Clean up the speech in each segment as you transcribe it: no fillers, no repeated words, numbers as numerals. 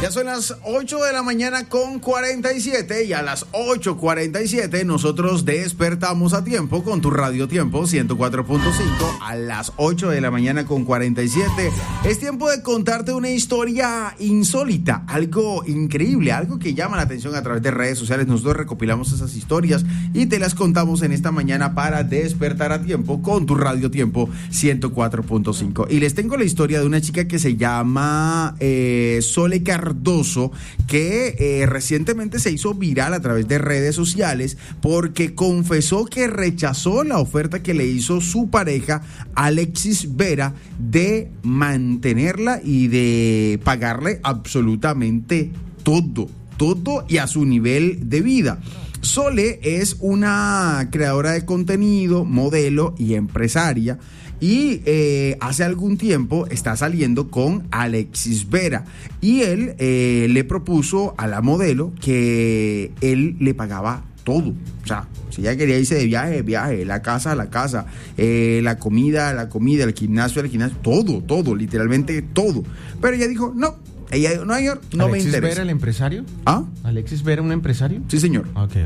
Ya son las 8 de la mañana con 47 y a las 8:47 nosotros despertamos a tiempo con tu Radio Tiempo 104.5 a las 8 de la mañana con 47. Es tiempo de contarte una historia insólita, algo increíble, algo que llama la atención a través de redes sociales. Nosotros recopilamos esas historias y te las contamos en esta mañana para despertar a tiempo con tu Radio Tiempo 104.5. Y les tengo la historia de una chica que se llama Sole Cardoso, que recientemente se hizo viral a través de redes sociales porque confesó que rechazó la oferta que le hizo su pareja Alexis Vera de mantenerla y de pagarle absolutamente todo y a su nivel de vida. Sole es una creadora de contenido, modelo y empresaria. Y hace algún tiempo está saliendo con Alexis Vera y él le propuso a la modelo que él le pagaba todo. O sea, si ella quería irse de viaje, la casa, la comida, el gimnasio, todo, literalmente todo. Pero ella dijo, no. Ella dijo, no, señor, no me interesa. ¿Alexis Vera el empresario? ¿Ah? ¿Alexis Vera un empresario? Sí, señor. Ok.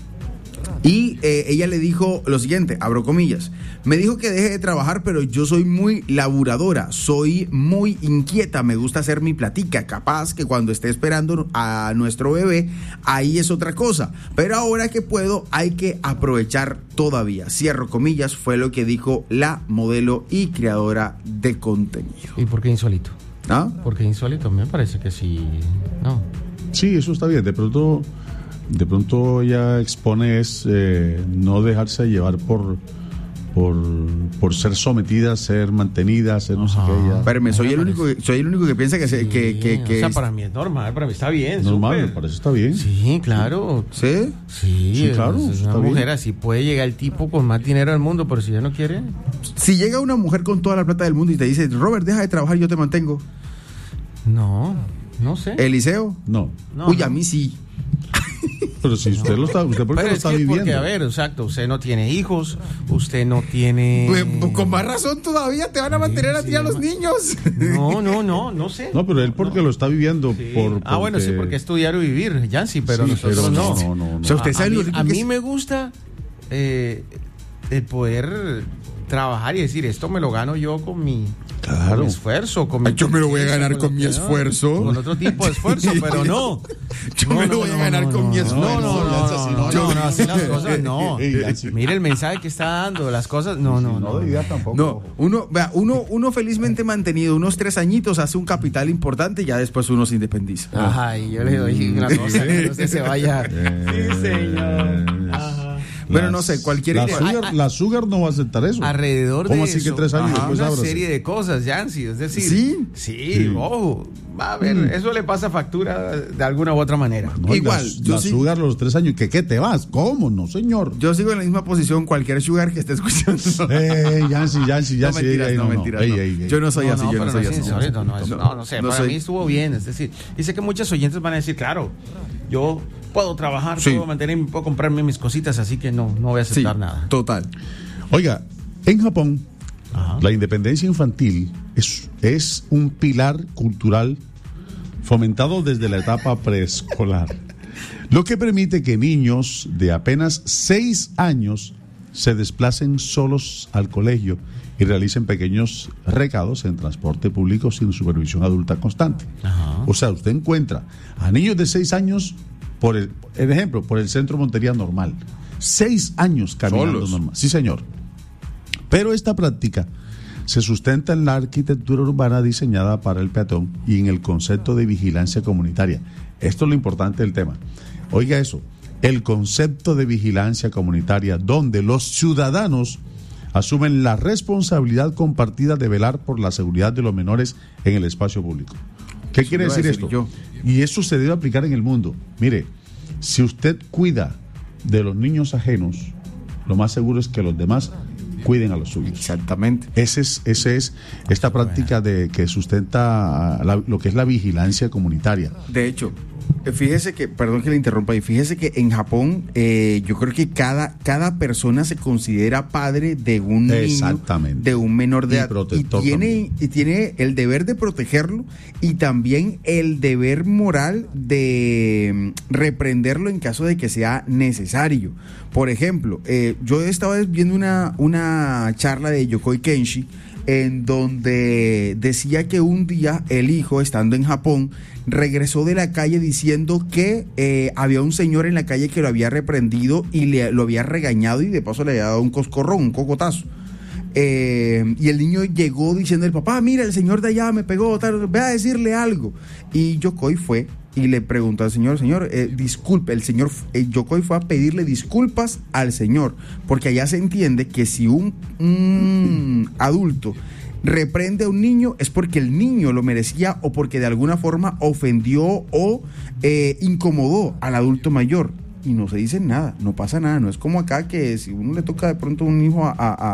Y ella le dijo lo siguiente, abro comillas, me dijo que deje de trabajar, pero yo soy muy laburadora, soy muy inquieta, me gusta hacer mi platica, capaz que cuando esté esperando a nuestro bebé, ahí es otra cosa, pero ahora que puedo hay que aprovechar todavía, cierro comillas, fue lo que dijo la modelo y creadora de contenido. ¿Y por qué insólito? ¿Ah? ¿Por qué insólito? Me parece que sí, no. Sí, eso está bien, de pronto ella expone no dejarse llevar por ser sometida, ser mantenida, ser no sé qué. Espérame, soy el único que piensa que o sea, es... para mí es normal, para mí está bien. Normal, súper. me parece está bien. Sí, claro. ¿Sí? Sí, claro. Es una mujer así puede llegar el tipo con más dinero del mundo, pero si ella no quiere. Si llega una mujer con toda la plata del mundo y te dice, Robert, deja de trabajar, yo te mantengo. No sé. ¿Eliseo? No. Uy, a mí sí. Pero si usted lo está, usted porque lo está viviendo. Porque, a ver, exacto, usted no tiene hijos, usted no tiene... Pues, con más razón todavía te van a mantener a ti a los niños. No sé. No, pero él porque lo está viviendo. Sí. Porque... Bueno, sí, porque estudiar o vivir, Yancy, pero sí, nosotros no. No. O sea, usted sabe a mí me gusta el poder trabajar y decir, esto me lo gano yo con mi... Claro. Con mi esfuerzo. Yo me lo voy a ganar con mi esfuerzo. Con otro tipo de esfuerzo, pero no. Yo me lo voy a ganar con mi esfuerzo. No, así las cosas no. Mire el mensaje que está dando, las cosas, no. No de vida tampoco. No, uno felizmente mantenido unos 3 añitos hace un capital importante y ya después uno se independiza. Ajá, y yo le doy una cosa, que usted se vaya. Sí, señor. Ajá. Bueno, no sé, cualquier idea. La Sugar no va a aceptar eso. Alrededor ¿Cómo de así eso, que 3 años después una ábrase? serie de cosas, Yancy, es decir, sí, ojo, va a ver, eso le pasa factura de alguna u otra manera. No, igual, la Sugar los 3 años, ¿qué te vas? ¿Cómo? No, señor. Yo sigo en la misma posición, cualquier Sugar que esté escuchando. Yancy. No, mentiras. Yo no soy así, yo no soy así. No sé, para mí estuvo bien, es decir, y sé que muchos oyentes van a decir, claro, yo puedo trabajar, puedo mantenerme, puedo comprarme mis cositas, así que no voy a aceptar nada. Total. Oiga, en Japón, la independencia infantil es un pilar cultural fomentado desde la etapa preescolar, lo que permite que niños de apenas 6 años se desplacen solos al colegio y realicen pequeños recados en transporte público sin supervisión adulta constante. O sea, usted encuentra a niños de 6 años por el centro Montería normal. 6 años caminando solos. normal. Sí, señor. Pero esta práctica se sustenta en la arquitectura urbana diseñada para el peatón y en el concepto de vigilancia comunitaria. Esto es lo importante del tema. Oiga eso, el concepto de vigilancia comunitaria, donde los ciudadanos asumen la responsabilidad compartida de velar por la seguridad de los menores en el espacio público. ¿Qué quiere decir esto? Y eso se debe aplicar en el mundo. Mire, si usted cuida de los niños ajenos, lo más seguro es que los demás cuiden a los suyos. Exactamente. Ese es esta práctica de que sustenta lo que es la vigilancia comunitaria. De hecho, fíjese que, perdón que le interrumpa, y fíjese que en Japón yo creo que cada persona se considera padre de un niño, de un menor de edad, y tiene el deber de protegerlo y también el deber moral de reprenderlo en caso de que sea necesario. Por ejemplo, yo estaba viendo una charla de Yokoi Kenshi en donde decía que un día el hijo, estando en Japón, regresó de la calle diciendo que había un señor en la calle que lo había reprendido y lo había regañado y de paso le había dado un coscorrón, un cocotazo. Y el niño llegó diciendo al papá, mira, el señor de allá me pegó, tal, ve a decirle algo. Y Yokoi fue y le preguntó al señor, disculpe, el señor Yokoi fue a pedirle disculpas al señor, porque allá se entiende que si un adulto reprende a un niño es porque el niño lo merecía o porque de alguna forma ofendió o incomodó al adulto mayor. Y no se dice nada, no pasa nada. No es como acá que si uno le toca de pronto un hijo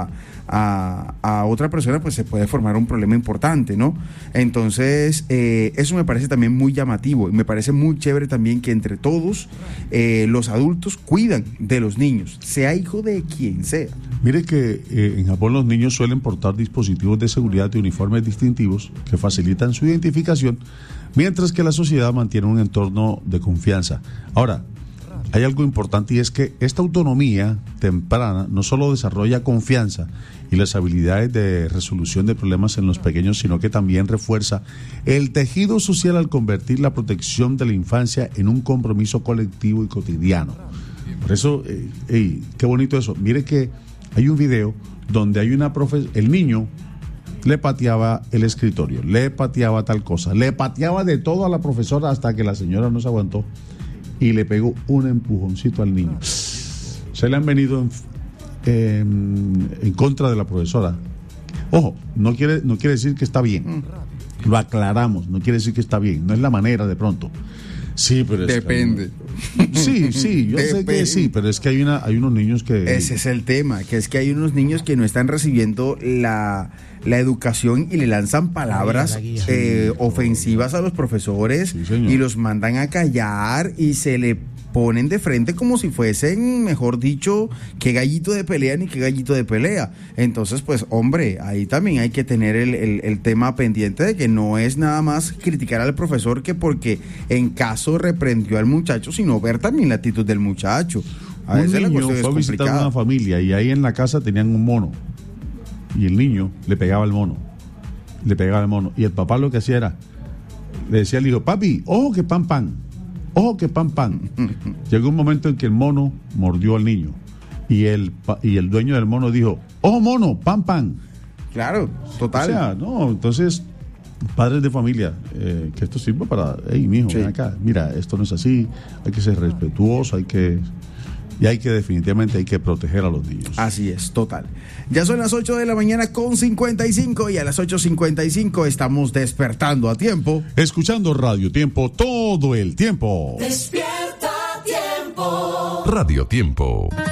a otra persona, pues se puede formar un problema importante, ¿no? Entonces, eso me parece también muy llamativo y me parece muy chévere también que entre todos los adultos cuidan de los niños, sea hijo de quien sea. Mire que en Japón los niños suelen portar dispositivos de seguridad de uniformes distintivos que facilitan su identificación, mientras que la sociedad mantiene un entorno de confianza. Ahora, hay algo importante y es que esta autonomía temprana no solo desarrolla confianza y las habilidades de resolución de problemas en los pequeños, sino que también refuerza el tejido social al convertir la protección de la infancia en un compromiso colectivo y cotidiano. Por eso, qué bonito eso. Mire que hay un video donde hay una el niño le pateaba el escritorio, le pateaba tal cosa, le pateaba de todo a la profesora hasta que la señora no se aguantó y le pegó un empujoncito al niño. Se le han venido en contra de la profesora. Ojo, no quiere decir que está bien. Lo aclaramos, no quiere decir que está bien. No es la manera de pronto. Sí, pero depende. Sí, yo sé que sí, pero es que hay unos niños que... Ese es el tema, que es que hay unos niños que no están recibiendo la educación y le lanzan palabras ofensivas a los profesores, y los mandan a callar y se le ponen de frente como si fuesen, mejor dicho, qué gallito de pelea ni qué gallito de pelea. Entonces, pues, hombre, ahí también hay que tener el tema pendiente de que no es nada más criticar al profesor que porque en caso reprendió al muchacho, sino ver también la actitud del muchacho. A veces la cuestión fue a visitar una familia y ahí en la casa tenían un mono y el niño le pegaba al mono, y el papá lo que hacía era, le decía al hijo, papi, ojo que pan pan. Ojo que pan pan. Llegó un momento en que el mono mordió al niño y el dueño del mono dijo, ojo mono, pan pan. Claro, total. O sea, no, entonces, padres de familia, que esto sirva para, mijo, ven acá, mira, esto no es así, hay que ser respetuoso, definitivamente hay que proteger a los niños. Así es, total. Ya son las 8 de la mañana con 55 y a las 8:55 estamos despertando a tiempo. Escuchando Radio Tiempo todo el tiempo. Despierta a tiempo. Radio Tiempo.